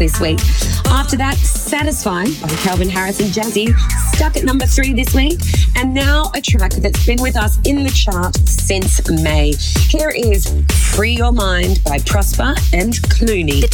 this week. After that, Satisfied by Calvin Harris and Jazzy, stuck at number 3 this week. And now a track that's been with us in the chart since May. Here is Free Your Mind by Prosper and Clooney.